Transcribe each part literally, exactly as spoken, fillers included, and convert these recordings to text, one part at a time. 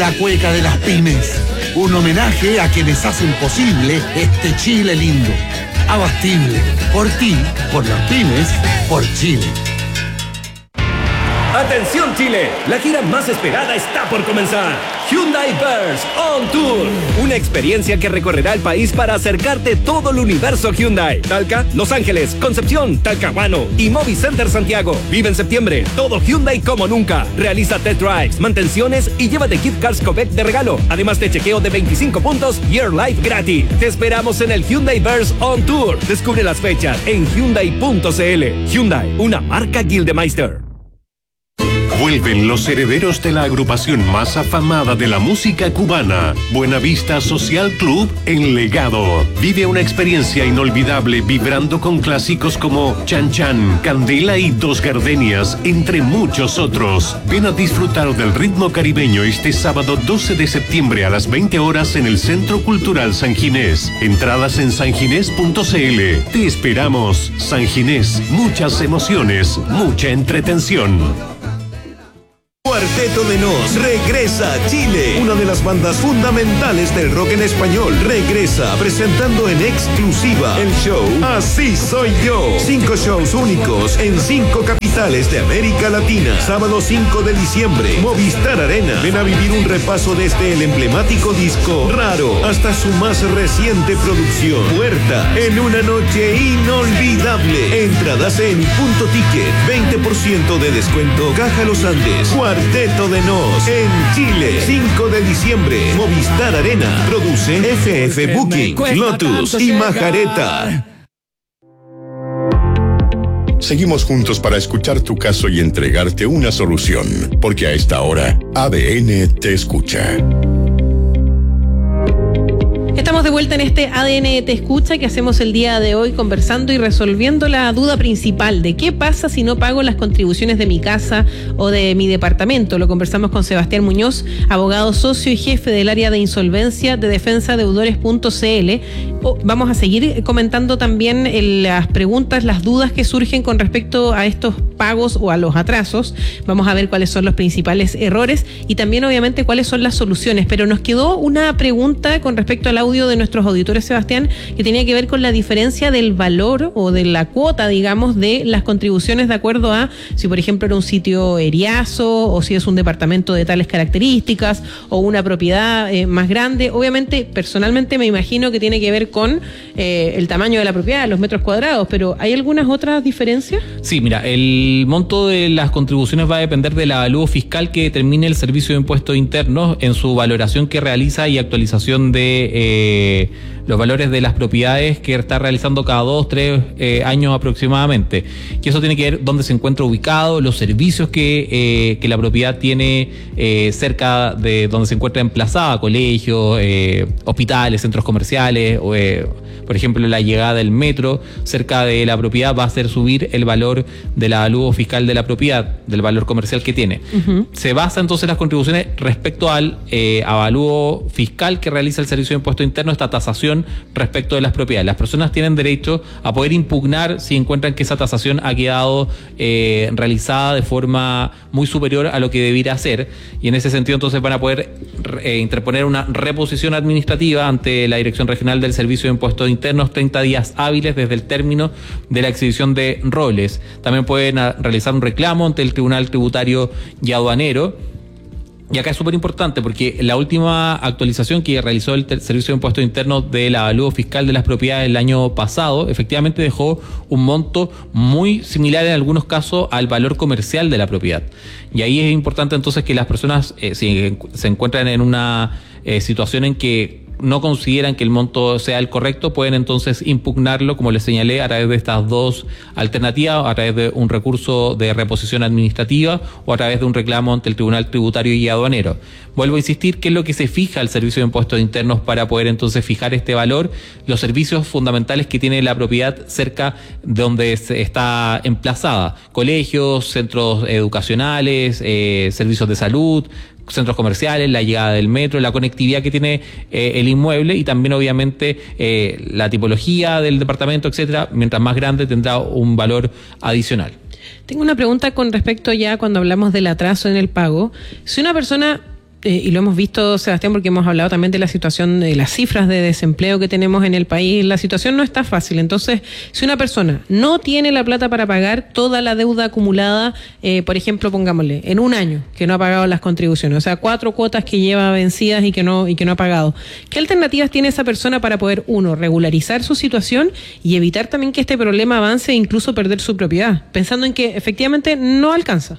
la cueca de las pymes. Un homenaje a quienes hacen posible este Chile lindo. Abastible. Por ti, por las pymes, por Chile. ¡Atención Chile! La gira más esperada está por comenzar. Hyundai Verse On Tour. Una experiencia que recorrerá el país para acercarte todo el universo Hyundai. Talca, Los Ángeles, Concepción, Talcahuano y Movi Center Santiago. Vive en septiembre todo Hyundai como nunca. Realiza test drives, mantenciones y llévate Gift Cards Copec de regalo. Además de chequeo de veinticinco puntos y Air Life gratis. Te esperamos en el Hyundai Verse On Tour. Descubre las fechas en Hyundai punto c l. Hyundai, una marca Gildemeister. Vuelven los herederos de la agrupación más afamada de la música cubana, Buenavista Social Club en Legado. Vive una experiencia inolvidable vibrando con clásicos como Chan Chan, Candela y Dos Gardenias, entre muchos otros. Ven a disfrutar del ritmo caribeño este sábado doce de septiembre a las veinte horas en el Centro Cultural San Ginés. Entradas en san ginés punto c l. Te esperamos. San Ginés, muchas emociones, mucha entretención. Cuarteto de Nos regresa a Chile. Una de las bandas fundamentales del rock en español regresa presentando en exclusiva el show Así Soy Yo. Cinco shows únicos en cinco capitales de América Latina. Sábado cinco de diciembre, Movistar Arena. Ven a vivir un repaso desde el emblemático disco Raro hasta su más reciente producción Puerta, en una noche inolvidable. Entradas en Punto Ticket, veinte por ciento de descuento. Caja Los Andes. Cuarteto de Nos en Chile, cinco de diciembre, Movistar Arena. Produce F F Booking, Lotus y Majareta. Seguimos juntos para escuchar tu caso y entregarte una solución, porque a esta hora A D N te escucha. Estamos de vuelta en este A D N Te Escucha que hacemos el día de hoy conversando y resolviendo la duda principal de qué pasa si no pago las contribuciones de mi casa o de mi departamento. Lo conversamos con Sebastián Muñoz, abogado socio y jefe del área de insolvencia de defensa deudores punto c l. Vamos a seguir comentando también las preguntas, las dudas que surgen con respecto a estos pagos o a los atrasos. Vamos a ver cuáles son los principales errores y también obviamente cuáles son las soluciones. Pero nos quedó una pregunta con respecto al audio de nuestros auditores, Sebastián, que tenía que ver con la diferencia del valor o de la cuota, digamos, de las contribuciones de acuerdo a si, por ejemplo, era un sitio eriazo o si es un departamento de tales características o una propiedad eh, más grande. Obviamente, personalmente me imagino que tiene que ver con eh, el tamaño de la propiedad, los metros cuadrados, pero ¿hay algunas otras diferencias? Sí, mira, el monto de las contribuciones va a depender del avalúo fiscal que determine el Servicio de Impuestos Internos en su valoración que realiza y actualización de eh, los valores de las propiedades que está realizando cada dos, tres eh, años aproximadamente. Y eso tiene que ver dónde se encuentra ubicado, los servicios que, eh, que la propiedad tiene eh, cerca de donde se encuentra emplazada, colegios, eh, hospitales, centros comerciales, o, eh, por ejemplo, la llegada del metro cerca de la propiedad va a hacer subir el valor del avalúo fiscal de la propiedad, del valor comercial que tiene. Uh-huh. Se basa entonces las contribuciones respecto al eh, avalúo fiscal que realiza el Servicio de Impuestos Internos, esta tasación respecto de las propiedades. Las personas tienen derecho a poder impugnar si encuentran que esa tasación ha quedado eh, realizada de forma muy superior a lo que debiera hacer, y en ese sentido entonces van a poder eh, interponer una reposición administrativa ante la Dirección Regional del Servicio de Impuestos Internos treinta días hábiles desde el término de la exhibición de roles. También pueden a, realizar un reclamo ante el Tribunal Tributario y Aduanero. Y acá es súper importante porque la última actualización que realizó el Servicio de Impuestos Internos del avalúo fiscal de las propiedades el año pasado, efectivamente dejó un monto muy similar en algunos casos al valor comercial de la propiedad. Y ahí es importante entonces que las personas, eh, si se encuentran en una eh, situación en que no consideran que el monto sea el correcto, pueden entonces impugnarlo, como les señalé, a través de estas dos alternativas, a través de un recurso de reposición administrativa o a través de un reclamo ante el Tribunal Tributario y Aduanero. Vuelvo a insistir, ¿qué es lo que se fija el Servicio de Impuestos Internos para poder entonces fijar este valor? Los servicios fundamentales que tiene la propiedad cerca de donde está emplazada: colegios, centros educacionales, eh, servicios de salud, centros comerciales, la llegada del metro, la conectividad que tiene eh, el inmueble y también obviamente eh, la tipología del departamento, etcétera. Mientras más grande tendrá un valor adicional. Tengo una pregunta con respecto ya cuando hablamos del atraso en el pago. Si una persona Eh, y lo hemos visto, Sebastián, porque hemos hablado también de la situación, de las cifras de desempleo que tenemos en el país. La situación no está fácil. Entonces, si una persona no tiene la plata para pagar toda la deuda acumulada, eh, por ejemplo, pongámosle, en un año que no ha pagado las contribuciones, o sea, cuatro cuotas que lleva vencidas y que no, y que no ha pagado, ¿qué alternativas tiene esa persona para poder, uno, regularizar su situación y evitar también que este problema avance e incluso perder su propiedad, pensando en que efectivamente no alcanza?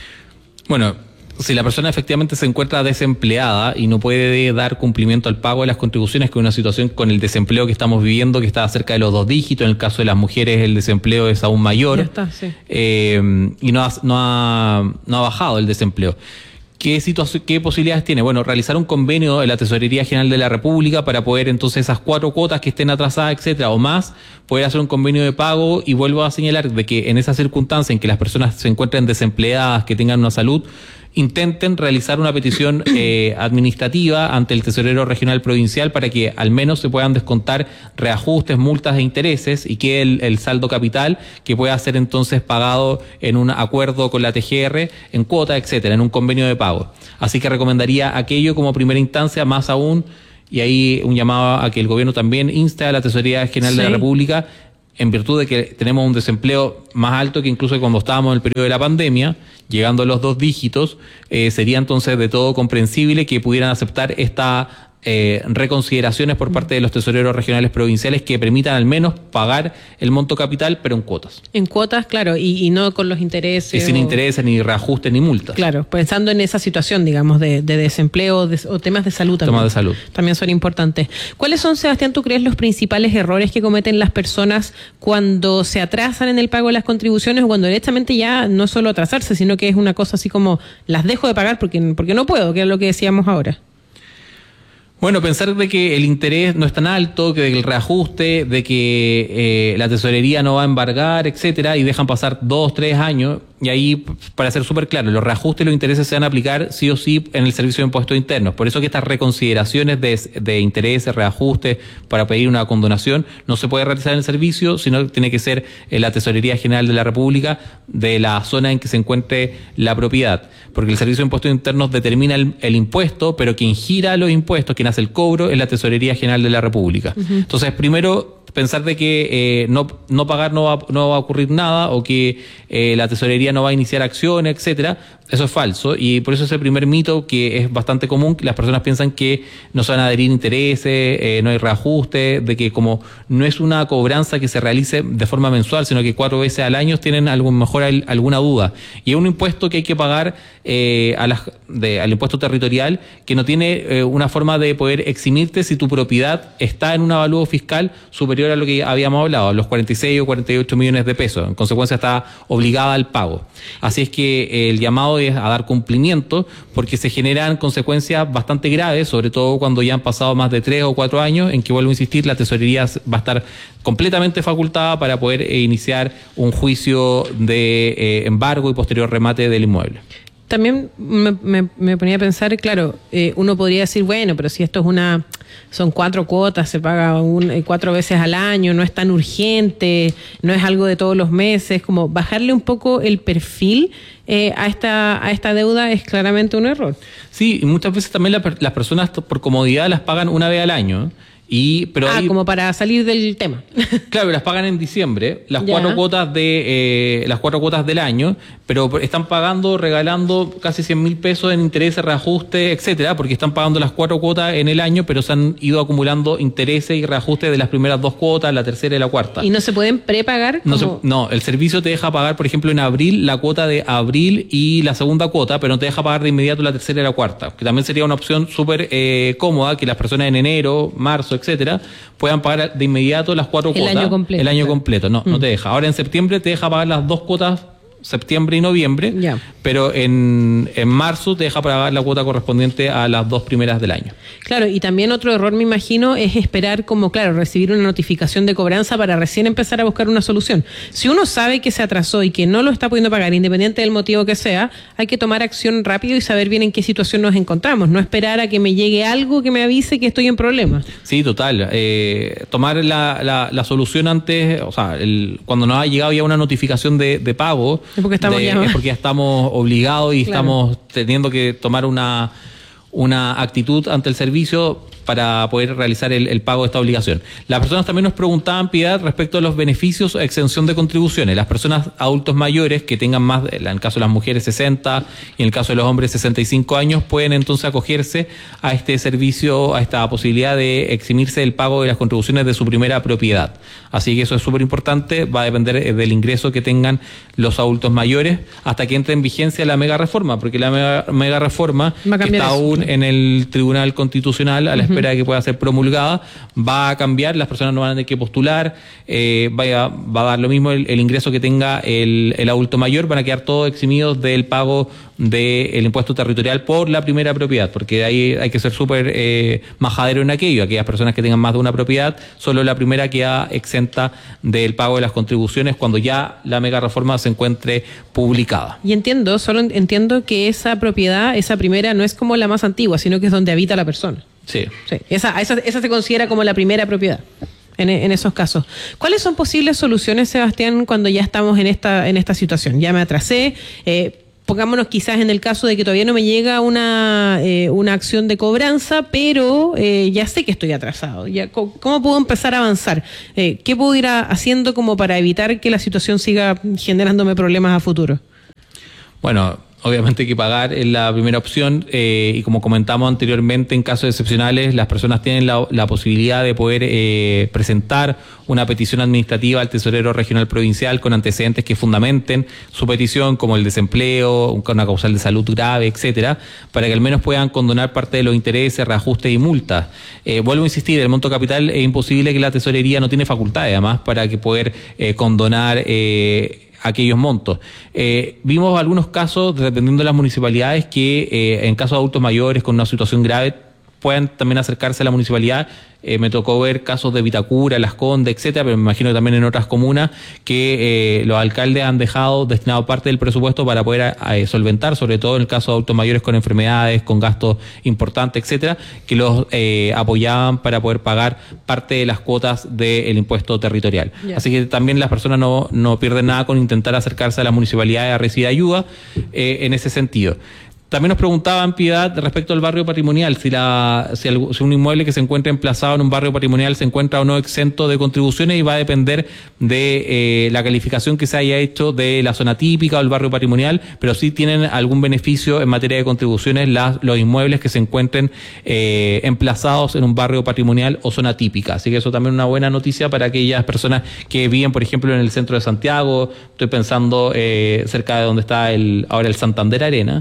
Bueno, si la persona efectivamente se encuentra desempleada y no puede dar cumplimiento al pago de las contribuciones, que es una situación con el desempleo que estamos viviendo, que está cerca de los dos dígitos, en el caso de las mujeres el desempleo es aún mayor, ya está, sí. eh, y no ha, no, ha, no ha bajado el desempleo. ¿Qué, situación, ¿Qué posibilidades tiene? Bueno, realizar un convenio en la Tesorería General de la República para poder entonces esas cuatro cuotas que estén atrasadas, etcétera, o más, poder hacer un convenio de pago. Y vuelvo a señalar de que en esa circunstancia en que las personas se encuentren desempleadas, que tengan una salud, intenten realizar una petición eh, administrativa ante el Tesorero Regional Provincial para que al menos se puedan descontar reajustes, multas e intereses y que el, el saldo capital que pueda ser entonces pagado en un acuerdo con la T G R, en cuota, etcétera, en un convenio de pago. Así que recomendaría aquello como primera instancia, más aún, y ahí un llamado a que el gobierno también inste a la Tesorería General sí. de la República, en virtud de que tenemos un desempleo más alto que incluso cuando estábamos en el periodo de la pandemia, llegando a los dos dígitos, eh, sería entonces de todo comprensible que pudieran aceptar esta eh, reconsideraciones por parte de los tesoreros regionales provinciales que permitan al menos pagar el monto capital, pero en cuotas. En cuotas, claro, y, y no con los intereses. Y sin o... intereses, ni reajustes, ni multas. Claro, pensando en esa situación, digamos, de, de desempleo de, o temas de salud también. Temas de salud. También son importantes. ¿Cuáles son, Sebastián, tú crees, los principales errores que cometen las personas cuando se atrasan en el pago de las contribuciones o cuando directamente ya no solo atrasarse, sino que es una cosa así como las dejo de pagar porque, porque no puedo, que es lo que decíamos ahora? Bueno, pensar de que el interés no es tan alto, que el reajuste, de que eh, la tesorería no va a embargar, etcétera, y dejan pasar dos, tres años, y ahí, para ser súper claro, los reajustes y los intereses se van a aplicar sí o sí en el Servicio de Impuestos Internos. Por eso que estas reconsideraciones de, de intereses, reajustes, para pedir una condonación, no se puede realizar en el servicio, sino que tiene que ser en la Tesorería General de la República, de la zona en que se encuentre la propiedad. Porque el Servicio de Impuestos Internos determina el, el impuesto, pero quien gira los impuestos, quien hace el cobro, es la Tesorería General de la República. Uh-huh. Entonces, primero, pensar de que eh, no, no pagar no va, no va a ocurrir nada, o que eh, la tesorería no va a iniciar acciones, etcétera, eso es falso, y por eso es el primer mito que es bastante común, que las personas piensan que no se van a adherir intereses, eh, no hay reajuste, de que como no es una cobranza que se realice de forma mensual, sino que cuatro veces al año, tienen a lo mejor alguna duda. Y es un impuesto que hay que pagar eh, a las, de, al impuesto territorial, que no tiene eh, una forma de poder eximirte si tu propiedad está en un avalúo fiscal superior a lo que habíamos hablado, los cuarenta y seis o cuarenta y ocho millones de pesos. En consecuencia está obligada al pago. Así es que eh, el llamado es a dar cumplimiento, porque se generan consecuencias bastante graves, sobre todo cuando ya han pasado más de tres o cuatro años, en que, vuelvo a insistir, la tesorería va a estar completamente facultada para poder eh, iniciar un juicio de eh, embargo y posterior remate del inmueble. También me, me, me ponía a pensar, claro, eh, uno podría decir, bueno, pero si esto es una, son cuatro cuotas, se paga un, eh, cuatro veces al año, no es tan urgente, no es algo de todos los meses, como bajarle un poco el perfil eh, a esta a esta deuda es claramente un error. Sí, y muchas veces también la, las personas por comodidad las pagan una vez al año. Y, pero ah, ahí, como para salir del tema. Claro, las pagan en diciembre, las ya. cuatro cuotas de eh, las cuatro cuotas del año, pero están pagando, regalando casi cien mil pesos en intereses, reajuste, etcétera, porque están pagando las cuatro cuotas en el año, pero se han ido acumulando intereses y reajustes de las primeras dos cuotas, la tercera y la cuarta. ¿Y no se pueden prepagar? No, como... se, no, el servicio te deja pagar, por ejemplo, en abril la cuota de abril y la segunda cuota, pero no te deja pagar de inmediato la tercera y la cuarta, que también sería una opción súper eh, cómoda, que las personas en enero, marzo, etcétera, puedan pagar de inmediato las cuatro el cuotas. Año completo, el año claro. completo. No, mm. no te deja. Ahora en septiembre te deja pagar las dos cuotas, septiembre y noviembre, ya. pero en, en marzo te deja pagar la cuota correspondiente a las dos primeras del año. Claro, y también otro error, me imagino, es esperar como, claro, recibir una notificación de cobranza para recién empezar a buscar una solución. Si uno sabe que se atrasó y que no lo está pudiendo pagar, independiente del motivo que sea, hay que tomar acción rápido y saber bien en qué situación nos encontramos, no esperar a que me llegue algo que me avise que estoy en problemas. Sí, total. Eh, tomar la, la, la solución antes, o sea, el, cuando nos ha llegado ya una notificación de, de pago, es porque estamos, de, ya... es porque ya estamos obligados y claro. estamos teniendo que tomar una... una actitud ante el servicio para poder realizar el, el pago de esta obligación. Las personas también nos preguntaban, Piedad, respecto a los beneficios o exención de contribuciones. Las personas adultos mayores que tengan más, en el caso de las mujeres sesenta y en el caso de los hombres sesenta y cinco años, pueden entonces acogerse a este servicio, a esta posibilidad de eximirse del pago de las contribuciones de su primera propiedad. Así que eso es súper importante, va a depender del ingreso que tengan los adultos mayores hasta que entre en vigencia la mega reforma, porque la mega, mega reforma que está eso. aún en el Tribunal Constitucional a la espera de que pueda ser promulgada, va a cambiar, las personas no van a tener que postular, eh, vaya, va a dar lo mismo el, el ingreso que tenga el, el adulto mayor, van a quedar todos eximidos del pago del impuesto territorial por la primera propiedad, porque ahí hay que ser súper eh, majadero en aquello. Aquellas personas que tengan más de una propiedad, solo la primera queda exenta del pago de las contribuciones cuando ya la mega reforma se encuentre publicada. Y entiendo, solo entiendo que esa propiedad, esa primera, no es como la más antigua, sino que es donde habita la persona. Sí. Sí. Esa, esa, esa se considera como la primera propiedad. En, en esos casos. ¿Cuáles son posibles soluciones, Sebastián, cuando ya estamos en esta, en esta situación? Ya me atrasé, eh, pongámonos quizás en el caso de que todavía no me llega una, eh, una acción de cobranza, pero eh, ya sé que estoy atrasado. Ya, ¿cómo puedo empezar a avanzar? Eh, ¿Qué puedo ir a, haciendo como para evitar que la situación siga generándome problemas a futuro? Bueno, obviamente hay que pagar es la primera opción eh, y como comentamos anteriormente, en casos excepcionales las personas tienen la, la posibilidad de poder eh, presentar una petición administrativa al tesorero regional provincial con antecedentes que fundamenten su petición, como el desempleo, una causal de salud grave, etcétera, para que al menos puedan condonar parte de los intereses, reajustes y multas. Eh, vuelvo a insistir, el monto capital es imposible, que la tesorería no tiene facultades además para que poder eh, condonar eh, aquellos montos. Eh, vimos algunos casos, dependiendo de las municipalidades, que eh, en casos de adultos mayores con una situación grave puedan también acercarse a la municipalidad. Eh, me tocó ver casos de Vitacura, Las Condes, etcétera, pero me imagino que también en otras comunas que eh, los alcaldes han dejado destinado parte del presupuesto para poder a, a solventar, sobre todo en el caso de adultos mayores con enfermedades, con gastos importantes, etcétera, que los eh, apoyaban para poder pagar parte de las cuotas del impuesto territorial. Yeah. Así que también las personas no, no pierden nada con intentar acercarse a las municipalidades a recibir ayuda eh, en ese sentido. También nos preguntaban, Piedad, respecto al barrio patrimonial, si, la, si, el, si un inmueble que se encuentra emplazado en un barrio patrimonial se encuentra o no exento de contribuciones, y va a depender de eh, la calificación que se haya hecho de la zona típica o el barrio patrimonial, pero sí tienen algún beneficio en materia de contribuciones las, los inmuebles que se encuentren eh, emplazados en un barrio patrimonial o zona típica. Así que eso también es una buena noticia para aquellas personas que viven, por ejemplo, en el centro de Santiago. Estoy pensando eh, cerca de donde está el ahora el Santander Arena.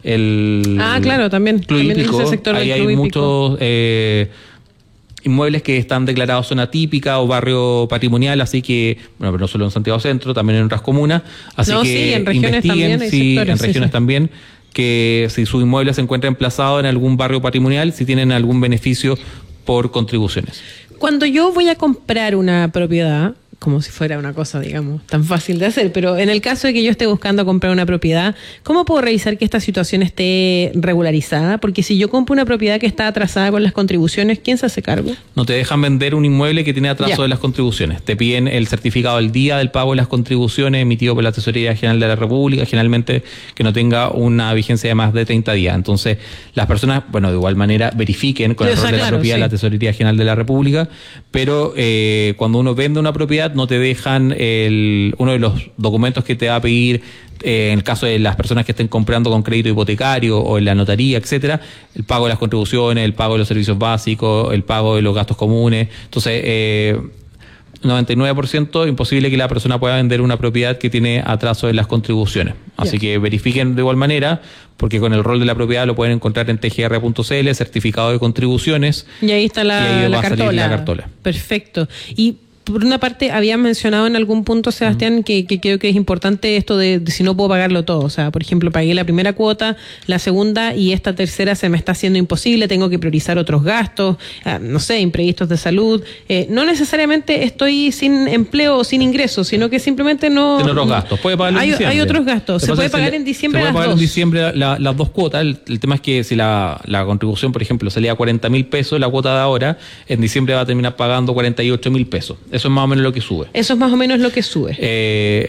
El ah, claro, también. Club también hípico, ese sector ahí del hay Club muchos eh, inmuebles que están declarados zona típica o barrio patrimonial, así que, bueno, pero no solo en Santiago Centro, también en otras comunas, así no, que sí, en regiones investiguen, también hay sí, sectores, en sí, regiones sí. también, que si su inmueble se encuentra emplazado en algún barrio patrimonial, si tienen algún beneficio por contribuciones. Cuando yo voy a comprar una propiedad, como si fuera una cosa, digamos, tan fácil de hacer, pero en el caso de que yo esté buscando comprar una propiedad, ¿cómo puedo revisar que esta situación esté regularizada? Porque si yo compro una propiedad que está atrasada con las contribuciones, ¿quién se hace cargo? No te dejan vender un inmueble que tiene atraso Ya. de las contribuciones. Te piden el certificado del día del pago de las contribuciones emitido por la Tesorería General de la República, generalmente que no tenga una vigencia de más de treinta días. Entonces, las personas, bueno, de igual manera verifiquen con el Pero, rol de claro, la propiedad sí. de la Tesorería General de la República, pero eh, cuando uno vende una propiedad no te dejan el, uno de los documentos que te va a pedir eh, en el caso de las personas que estén comprando con crédito hipotecario o en la notaría, etcétera, el pago de las contribuciones, el pago de los servicios básicos, el pago de los gastos comunes. Entonces, eh, noventa y nueve por ciento imposible que la persona pueda vender una propiedad que tiene atraso en las contribuciones. Así que verifiquen de igual manera, porque con el rol de la propiedad lo pueden encontrar en t g r punto c l, certificado de contribuciones. Y ahí está la, y ahí la, va a salir cartola. la cartola. Perfecto. Y por una parte, habían mencionado en algún punto, Sebastián, mm. que, que creo que es importante esto de, de si no puedo pagarlo todo. O sea, por ejemplo, pagué la primera cuota, la segunda y esta tercera se me está haciendo imposible, tengo que priorizar otros gastos, eh, no sé, imprevistos de salud. Eh, no necesariamente estoy sin empleo o sin ingresos, sino que simplemente no... Tiene otros gastos, puede pagarlo en hay, diciembre. hay otros gastos, se, se puede pagar se, en diciembre se puede las pagar dos. en diciembre la, las dos cuotas. El, el tema es que si la, la contribución, por ejemplo, salía a cuarenta mil pesos, la cuota de ahora, en diciembre va a terminar pagando cuarenta y ocho mil pesos. Eso es más o menos lo que sube. Eso es más o menos lo que sube. Eh,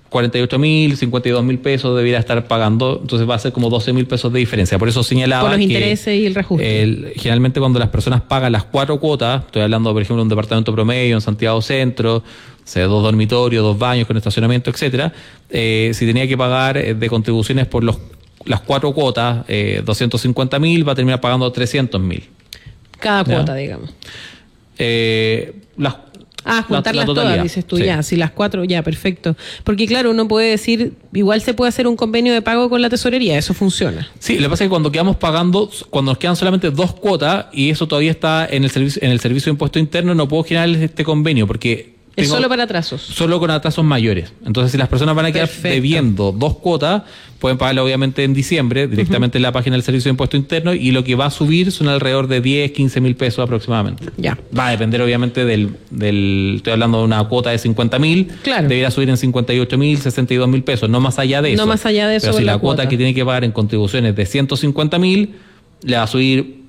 cuarenta y ocho mil, cincuenta y dos mil pesos debiera estar pagando, entonces va a ser como doce mil pesos de diferencia. Por eso señalaba por los que intereses y el reajuste. El, generalmente cuando las personas pagan las cuatro cuotas, estoy hablando por ejemplo de un departamento promedio en Santiago Centro, o sea, dos dormitorios, dos baños con estacionamiento, etcétera, eh, si tenía que pagar eh, de contribuciones por los las cuatro cuotas, eh, doscientos cincuenta mil, va a terminar pagando trescientos mil. Cada ¿Ya? cuota, digamos. Eh, las Ah, juntarlas la, la todas, dices tú, sí. ya, si las cuatro, ya, perfecto. Porque claro, uno puede decir, igual se puede hacer un convenio de pago con la tesorería, eso funciona. Sí, lo que pasa es que cuando quedamos pagando, cuando nos quedan solamente dos cuotas y eso todavía está en el servicio, en el servicio de impuesto interno, no puedo generar este convenio porque es solo para atrasos. Solo con atrasos mayores. Entonces, si las personas van a quedar Perfecto. debiendo dos cuotas, pueden pagarla obviamente en diciembre, directamente uh-huh. en la página del Servicio de Impuesto Interno, y lo que va a subir son alrededor de diez, quince mil pesos aproximadamente. Ya. Va a depender obviamente del, del estoy hablando de una cuota de cincuenta mil, claro. debería subir en cincuenta y ocho mil, sesenta y dos mil pesos, no más allá de eso. No más allá de eso. Pero si la, la cuota, cuota que tiene que pagar en contribuciones de ciento cincuenta mil, le va a subir.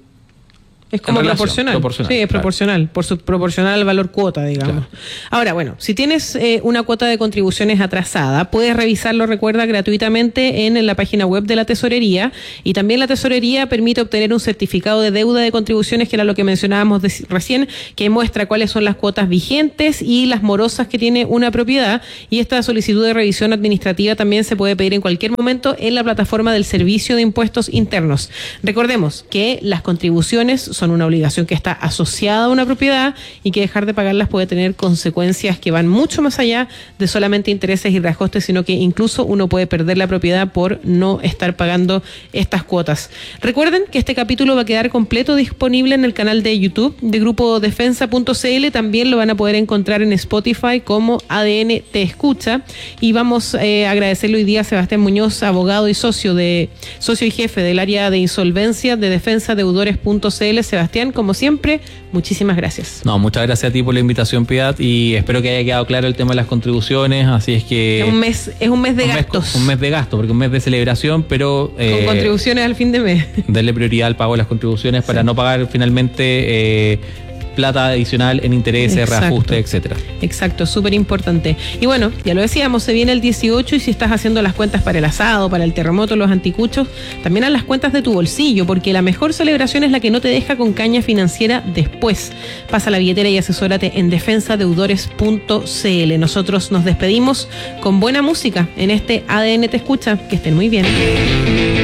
Es como relación, proporcional. proporcional. Sí, es claro. proporcional, por su proporcional al valor cuota, digamos. Claro. Ahora, bueno, si tienes eh, una cuota de contribuciones atrasada, puedes revisarlo, recuerda, gratuitamente en, en la página web de la Tesorería, y también la Tesorería permite obtener un certificado de deuda de contribuciones, que era lo que mencionábamos de, recién, que muestra cuáles son las cuotas vigentes y las morosas que tiene una propiedad, y esta solicitud de revisión administrativa también se puede pedir en cualquier momento en la plataforma del Servicio de Impuestos Internos. Recordemos que las contribuciones son una obligación que está asociada a una propiedad y que dejar de pagarlas puede tener consecuencias que van mucho más allá de solamente intereses y reajustes, sino que incluso uno puede perder la propiedad por no estar pagando estas cuotas. Recuerden que este capítulo va a quedar completo disponible en el canal de YouTube de Grupo Defensa punto c l, también lo van a poder encontrar en Spotify como A D N Te Escucha, y vamos eh, a agradecerle hoy día a Sebastián Muñoz, abogado y socio de socio y jefe del área de insolvencia de defensa deudores punto c l. Sebastián, como siempre, muchísimas gracias. No, muchas gracias a ti por la invitación, Piedad, y espero que haya quedado claro el tema de las contribuciones, así es que... Es un mes, es un mes de un gastos. Mes, un mes de gasto, porque un mes de celebración, pero... Con eh, contribuciones al fin de mes. Darle prioridad al pago de las contribuciones para sí. no pagar finalmente... Eh, plata adicional en intereses, Exacto. reajustes, etcétera. Exacto, súper importante. Y bueno, ya lo decíamos, se viene el dieciocho, y si estás haciendo las cuentas para el asado, para el terremoto, los anticuchos, también haz las cuentas de tu bolsillo, porque la mejor celebración es la que no te deja con caña financiera después. Pasa la billetera y asesórate en defensa deudores punto c l. Nosotros nos despedimos con buena música en este A D N Te Escucha. Que estén muy bien.